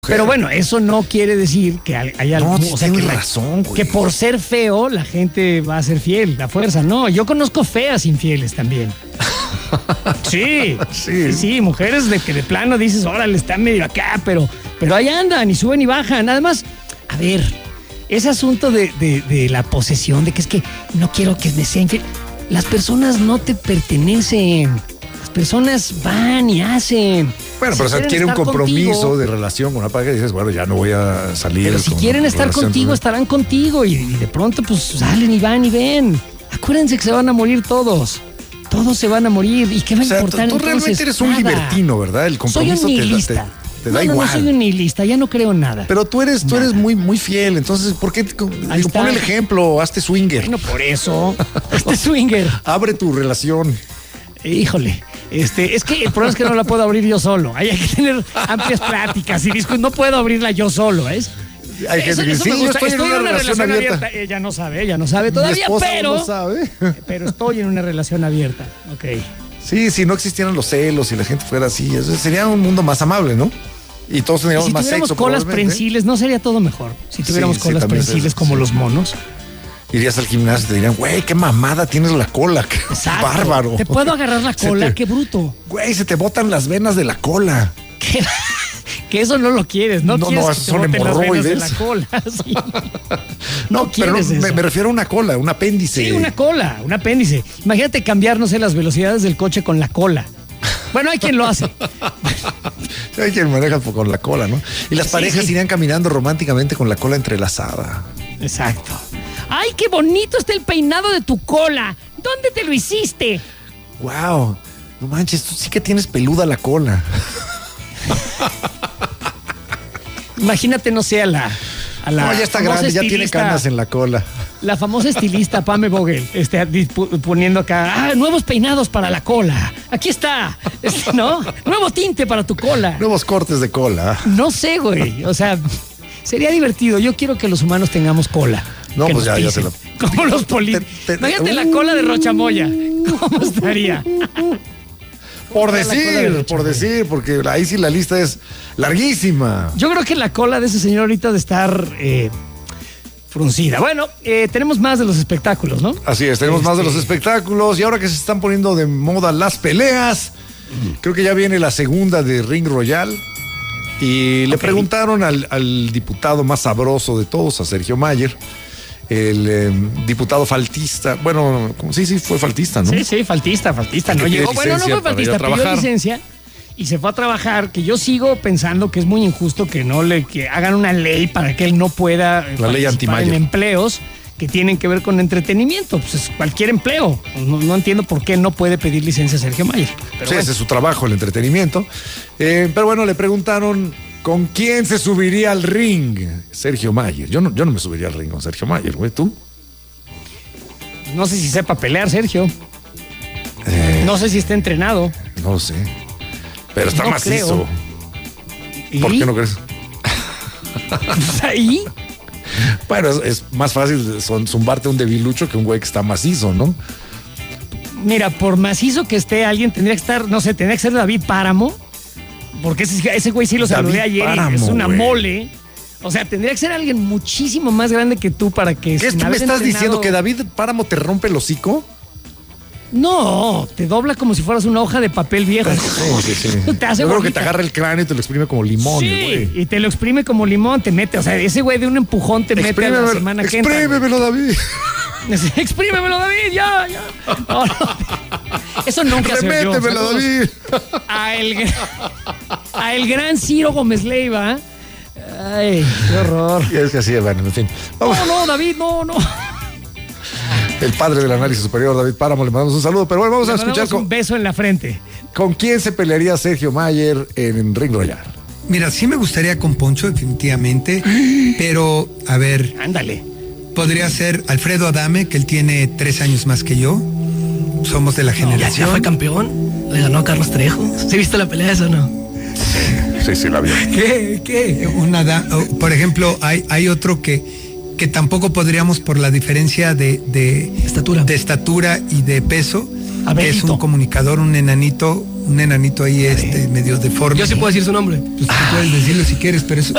Pero bueno, eso no quiere decir que haya algo. No, tienes razón, güey. Que por ser feo la gente va a ser fiel, la fuerza. No, yo conozco feas infieles también. Sí, mujeres de que de plano dices, órale, están medio acá, pero ahí andan y suben y bajan. Además, a ver, ese asunto de la posesión, de que es que no quiero que me sea infiel. Las personas no te pertenecen. Las personas van y hacen. Bueno, pero si adquiere un compromiso de relación con una pareja y dices, bueno, ya no voy a salir. Pero si quieren estar contigo, estarán contigo y de pronto pues salen y van y ven. Acuérdense que se van a morir todos. Todos se van a morir. ¿Y qué va a importar tú entonces? realmente eres un libertino, ¿verdad? El compromiso soy un nihilista. te da igual. No soy un nihilista, ya no creo en nada. Pero tú eres muy, muy fiel. Entonces, ¿por qué? Pon el ejemplo, hazte swinger. No, por eso. Hazte swinger. Abre tu relación. Híjole, es que el problema es que no la puedo abrir yo solo. Hay que tener amplias pláticas y no puedo abrirla yo solo, ¿ves? Hay gente que sí, yo estoy en una relación abierta. Ella no sabe todavía, pero no sabe. Pero estoy en una relación abierta. Ok. Sí, si no existieran los celos y la gente fuera así, eso sería un mundo más amable, ¿no? Y todos tendríamos más sexo. Si tuviéramos colas prensiles, ¿no sería todo mejor? Si tuviéramos colas prensiles como los monos. Irías al gimnasio y te dirían, güey, qué mamada tienes la cola, qué bárbaro. ¿Te puedo agarrar la cola? Qué bruto. Güey, se te botan las venas de la cola. ¿Qué? Que eso no lo quieres, no quieres que te boten las venas de la cola. Sí. No, pero me refiero a una cola, un apéndice. Sí, una cola, un apéndice. Imagínate cambiar, no sé, las velocidades del coche con la cola. Bueno, hay quien lo hace. Hay quien maneja con la cola, ¿no? Y las parejas irían caminando románticamente con la cola entrelazada. Exacto. ¡Ay, qué bonito está el peinado de tu cola! ¿Dónde te lo hiciste? ¡Wow! No manches, tú sí que tienes peluda la cola. Imagínate, no sé, a la no, ya está grande, ya tiene canas en la cola. La famosa estilista Pame Vogel poniendo acá, nuevos peinados para la cola. Aquí está, ¿no? Nuevo tinte para tu cola. Nuevos cortes de cola. No sé, güey, o sea, sería divertido. Yo quiero que los humanos tengamos cola. No, pues ya se la... Como los políticos. Imagínate la cola de Rochamoya. ¿Cómo estaría? Por decir, porque ahí sí la lista es larguísima. Yo creo que la cola de ese señor ahorita de estar fruncida. Bueno, tenemos más de los espectáculos, ¿no? Así es, tenemos más de los espectáculos. Y ahora que se están poniendo de moda las peleas, creo que ya viene la segunda de Ring Royal. Y le preguntaron al diputado más sabroso de todos, a Sergio Mayer, el diputado faltista. Bueno, sí, fue faltista, ¿no? Sí, faltista. No llegó. Bueno, no fue faltista, pidió licencia y se fue a trabajar, que yo sigo pensando que es muy injusto que hagan una ley para que él no pueda la ley anti-Mayer en empleos que tienen que ver con entretenimiento. Pues es cualquier empleo. No entiendo por qué no puede pedir licencia Sergio Mayer. Pero sí, ese es su trabajo, el entretenimiento. Pero bueno, le preguntaron ¿con quién se subiría al ring Sergio Mayer? Yo no me subiría al ring con Sergio Mayer, güey, ¿tú? No sé si sepa pelear, Sergio. No sé si está entrenado. No sé. Pero está macizo. ¿Por qué no crees? Pues ahí. Bueno, es más fácil zumbarte un debilucho que un güey que está macizo, ¿no? Mira, por macizo que esté alguien, tendría que estar, no sé, tendría que ser David Páramo. Porque ese güey sí lo saludé ayer y es una mole. O sea, tendría que ser alguien muchísimo más grande que tú para que... ¿Qué es que me estás diciendo? ¿Que David Páramo te rompe el hocico? No, te dobla como si fueras una hoja de papel viejo. Sí. Te hace Yo creo que te agarra el cráneo y te lo exprime como limón. Sí, y te lo exprime como limón, te mete. O sea, ese güey de un empujón te mete a la semana que entra. Exprímemelo, David. Exprímemelo, David, ya. No. Eso nunca se oyó. Remétemelo, David. A el gran Ciro Gómez Leiva. Ay, qué horror. Y es que así, bueno, en fin. No, David, no. El padre del análisis superior, David Páramo, le mandamos un saludo. Pero bueno, vamos a escuchar un beso en la frente. ¿Con quién se pelearía Sergio Mayer en Ring Royal? Mira, sí me gustaría con Poncho, definitivamente. Pero, a ver. Ándale. Podría ser Alfredo Adame, que él tiene 3 años más que yo. Somos de la generación. ¿Ya fue campeón? Le ganó a Carlos Trejo. ¿Sí viste la pelea esa o no? Sí, la vi. ¿Qué? Por ejemplo, hay otro que tampoco podríamos por la diferencia de estatura y de peso. Es un comunicador, un enanito ahí medio deforme. Yo sí puedo decir su nombre. Pues tú puedes decirlo si quieres, pero